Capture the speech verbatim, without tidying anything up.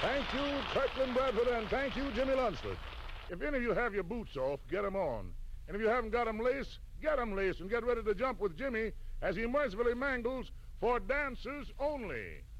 Thank you, Kirkland Bradford, and thank you, Jimmy Lunsford. If any of you have your boots off, get 'em on. And if you haven't got 'em laced, get 'em laced and get ready to jump with Jimmy as he mercifully mangles for dancers only.